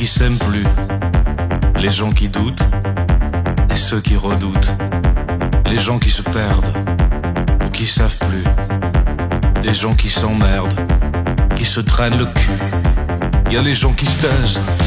qui s'aiment plus, les gens qui doutent et ceux qui redoutent, les gens qui se perdent ou qui savent plus, des gens qui s'emmerdent, qui se traînent le cul. Y a les gens qui se taisent